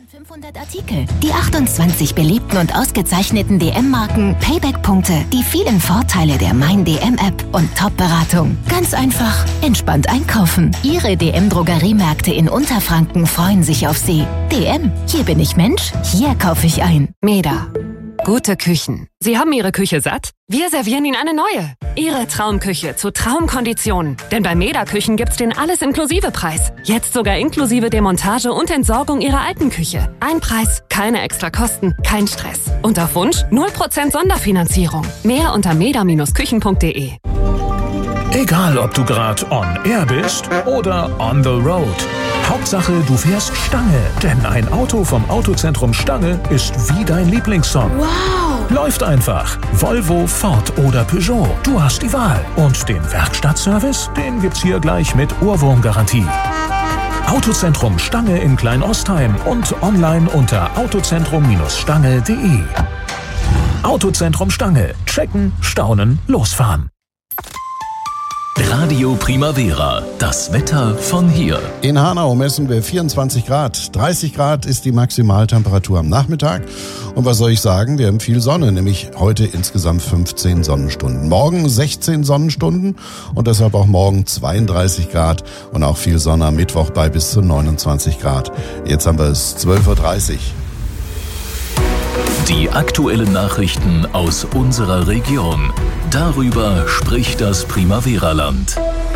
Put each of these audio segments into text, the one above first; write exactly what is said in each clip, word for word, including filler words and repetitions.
fünfhundert Artikel, die achtundzwanzig beliebten und ausgezeichneten D M-Marken, Payback-Punkte, die vielen Vorteile der Mein D M-App und Top-Beratung. Ganz einfach, entspannt einkaufen. Ihre D M-Drogeriemärkte in Unterfranken freuen sich auf Sie. D M, hier bin ich Mensch, hier kaufe ich ein. Meda. Gute Küchen. Sie haben Ihre Küche satt? Wir servieren Ihnen eine neue. Ihre Traumküche zu Traumkonditionen. Denn bei Meda Küchen gibt's den Alles-Inklusive-Preis. Jetzt sogar inklusive Demontage und Entsorgung Ihrer alten Küche. Ein Preis, keine extra Kosten, kein Stress. Und auf Wunsch null Prozent Sonderfinanzierung. Mehr unter meda Bindestrich küchen punkt de. Egal, ob du gerade on air bist oder on the road. Hauptsache, du fährst Stange. Denn ein Auto vom Autozentrum Stange ist wie dein Lieblingssong. Wow! Läuft einfach. Volvo, Ford oder Peugeot. Du hast die Wahl. Und den Werkstattservice, den gibt's hier gleich mit Ohrwurmgarantie. Autozentrum Stange in Kleinostheim und online unter autozentrum Stange punkt de. Autozentrum Stange. Checken, staunen, losfahren. Radio Primavera, das Wetter von hier. In Hanau messen wir vierundzwanzig Grad. dreißig Grad ist die Maximaltemperatur am Nachmittag. Und was soll ich sagen? Wir haben viel Sonne, nämlich heute insgesamt fünfzehn Sonnenstunden. Morgen sechzehn Sonnenstunden und deshalb auch morgen zweiunddreißig Grad und auch viel Sonne am Mittwoch bei bis zu neunundzwanzig Grad. Jetzt haben wir es zwölf Uhr dreißig. Die aktuellen Nachrichten aus unserer Region. Darüber spricht das Primavera-Land.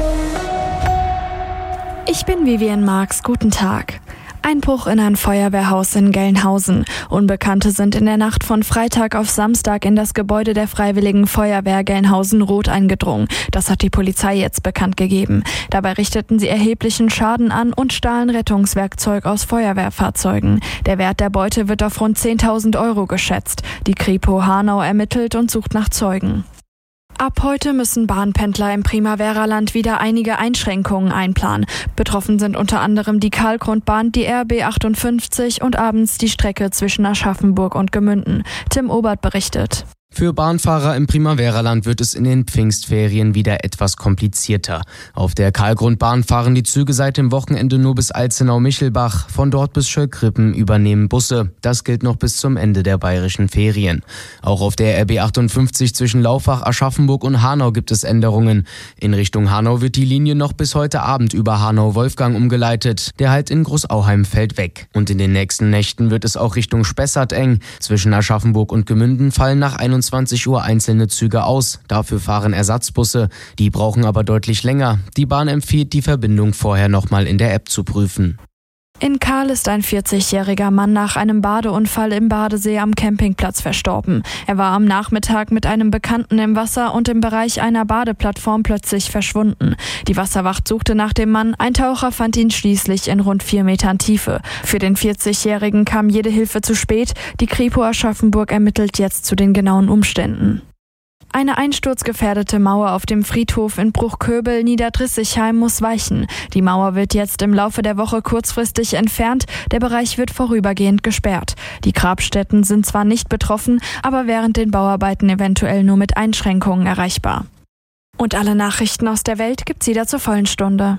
Ich bin Vivian Marx. Guten Tag. Einbruch in ein Feuerwehrhaus in Gelnhausen. Unbekannte sind in der Nacht von Freitag auf Samstag in das Gebäude der Freiwilligen Feuerwehr Gelnhausen-Roth eingedrungen. Das hat die Polizei jetzt bekannt gegeben. Dabei richteten sie erheblichen Schaden an und stahlen Rettungswerkzeug aus Feuerwehrfahrzeugen. Der Wert der Beute wird auf rund zehntausend Euro geschätzt. Die Kripo Hanau ermittelt und sucht nach Zeugen. Ab heute müssen Bahnpendler im Primavera-Land wieder einige Einschränkungen einplanen. Betroffen sind unter anderem die Karlgrundbahn, die R B achtundfünfzig und abends die Strecke zwischen Aschaffenburg und Gemünden. Tim Obert berichtet. Für Bahnfahrer im Primavera-Land wird es in den Pfingstferien wieder etwas komplizierter. Auf der Karlgrundbahn fahren die Züge seit dem Wochenende nur bis Alzenau-Michelbach. Von dort bis Schöllkrippen übernehmen Busse. Das gilt noch bis zum Ende der bayerischen Ferien. Auch auf der R B achtundfünfzig zwischen Laufach, Aschaffenburg und Hanau gibt es Änderungen. In Richtung Hanau wird die Linie noch bis heute Abend über Hanau-Wolfgang umgeleitet. Der Halt in Großauheim fällt weg. Und in den nächsten Nächten wird es auch Richtung Spessart eng. Zwischen Aschaffenburg und Gemünden fallen nach einundzwanzig Uhr einzelne Züge aus. Dafür fahren Ersatzbusse. Die brauchen aber deutlich länger. Die Bahn empfiehlt, die Verbindung vorher nochmal in der App zu prüfen. In Kahl ist ein vierzigjähriger Mann nach einem Badeunfall im Badesee am Campingplatz verstorben. Er war am Nachmittag mit einem Bekannten im Wasser und im Bereich einer Badeplattform plötzlich verschwunden. Die Wasserwacht suchte nach dem Mann. Ein Taucher fand ihn schließlich in rund vier Metern Tiefe. Für den vierzigjährigen kam jede Hilfe zu spät. Die Kripo Aschaffenburg ermittelt jetzt zu den genauen Umständen. Eine einsturzgefährdete Mauer auf dem Friedhof in Bruchköbel, Niederdrissigheim, muss weichen. Die Mauer wird jetzt im Laufe der Woche kurzfristig entfernt. Der Bereich wird vorübergehend gesperrt. Die Grabstätten sind zwar nicht betroffen, aber während den Bauarbeiten eventuell nur mit Einschränkungen erreichbar. Und alle Nachrichten aus der Welt gibt's wieder zur vollen Stunde.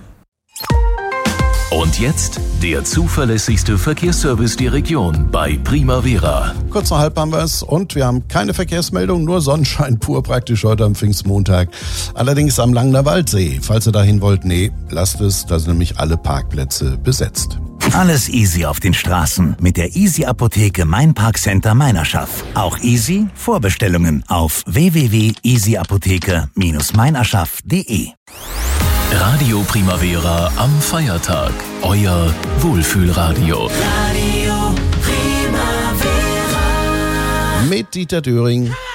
Und jetzt der zuverlässigste Verkehrsservice der Region bei Primavera. Kurz nach halb haben wir es und wir haben keine Verkehrsmeldung, nur Sonnenschein pur praktisch heute am Pfingstmontag. Allerdings am Langner Waldsee. Falls ihr dahin wollt, nee, lasst es, da sind nämlich alle Parkplätze besetzt. Alles easy auf den Straßen mit der Easy Apotheke Mein Parkcenter Meinerschaft. Auch easy Vorbestellungen auf w w w punkt easy apotheke Bindestrich meinerschaft punkt de. Radio Primavera am Feiertag. Euer Wohlfühlradio. Radio Primavera. Mit Dieter Döring.